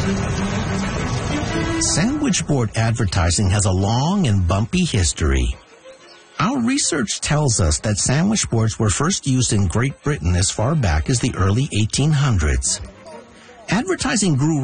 Sandwich board advertising has a long and bumpy history. Our research tells us that sandwich boards were first used in Great Britain as far back as the early 1800s. Advertising grew